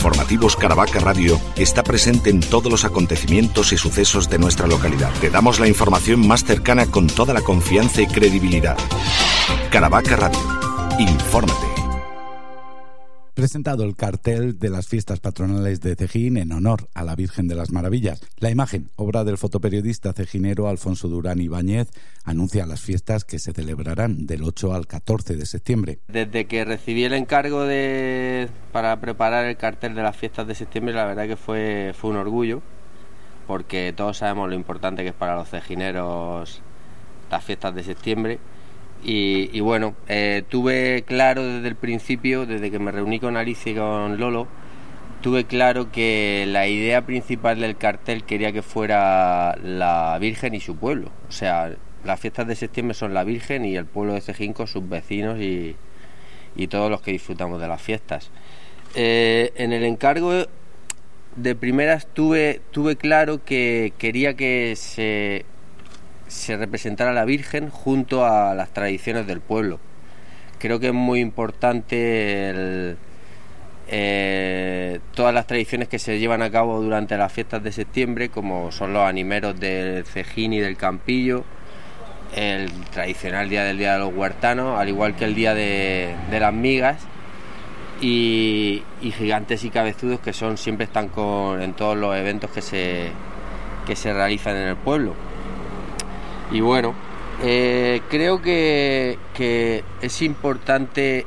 Informativos Caravaca Radio está presente en todos los acontecimientos y sucesos de nuestra localidad. Te damos la información más cercana con toda la confianza y credibilidad. Caravaca Radio. Infórmate. Presentado el cartel de las fiestas patronales de Cejín en honor a la Virgen de las Maravillas. La imagen, obra del fotoperiodista cejinero Alfonso Durán Ibáñez, anuncia las fiestas que se celebrarán del 8 al 14 de septiembre. Desde que recibí el encargo para preparar el cartel de las fiestas de septiembre, la verdad que fue un orgullo, porque todos sabemos lo importante que es para los cejineros las fiestas de septiembre. Y bueno, tuve claro desde el principio, desde que me reuní con Alicia y con Lolo, tuve claro que la idea principal del cartel quería que fuera la Virgen y su pueblo. O sea, las fiestas de septiembre son la Virgen y el pueblo de Cejín con sus vecinos y todos los que disfrutamos de las fiestas. En el encargo de primeras tuve claro que quería que se representara a la Virgen junto a las tradiciones del pueblo. Creo que es muy importante todas las tradiciones que se llevan a cabo durante las fiestas de septiembre, como son los animeros del Cejín y del Campillo, el tradicional Día de los Huertanos, al igual que el Día de las Migas, y Gigantes y Cabezudos, que siempre están en todos los eventos que se realizan en el pueblo. Y bueno, creo que es importante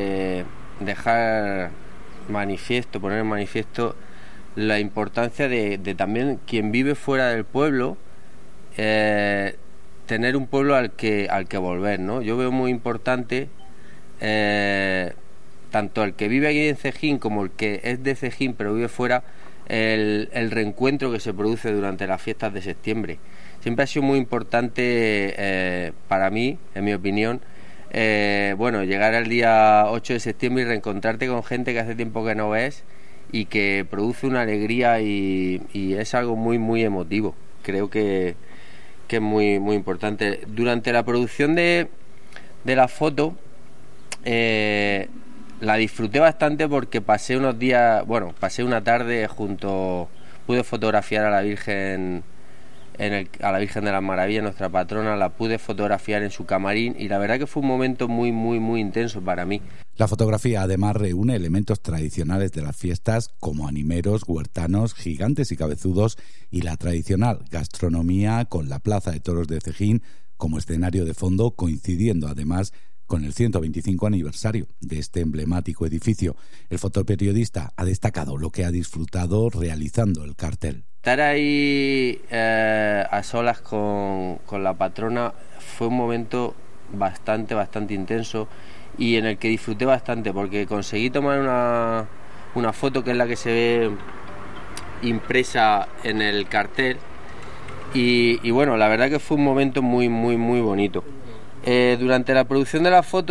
poner en manifiesto la importancia de también quien vive fuera del pueblo, tener un pueblo al que volver, ¿no? Yo veo muy importante tanto el que vive aquí en Cejín como el que es de Cejín pero vive fuera, el reencuentro que se produce durante las fiestas de septiembre. Siempre ha sido muy importante para mí, en mi opinión, llegar al día 8 de septiembre y reencontrarte con gente que hace tiempo que no ves y que produce una alegría y es algo muy, muy emotivo. Creo que es muy, muy importante. Durante la producción de la foto la disfruté bastante porque pasé una tarde pude fotografiar a la Virgen. A la Virgen de las Maravillas, nuestra patrona, la pude fotografiar en su camarín y la verdad que fue un momento muy, muy, muy intenso para mí. La fotografía además reúne elementos tradicionales de las fiestas como animeros, huertanos, gigantes y cabezudos y la tradicional gastronomía con la Plaza de Toros de Cejín como escenario de fondo, coincidiendo además con el 125 aniversario de este emblemático edificio. El fotoperiodista ha destacado lo que ha disfrutado realizando el cartel. Estar ahí a solas con la patrona fue un momento bastante intenso y en el que disfruté bastante porque conseguí tomar una foto que es la que se ve impresa en el cartel y bueno, la verdad que fue un momento muy, muy, muy bonito. Durante la producción de la foto